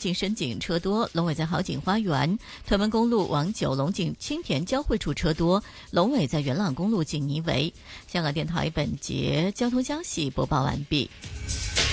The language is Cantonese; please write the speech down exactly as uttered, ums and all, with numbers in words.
进深井车多，龙尾在好景花园；屯门公路往九龙近青田交汇处车多，龙尾在元朗公路近泥围。香港电台本节交通消息播报完毕。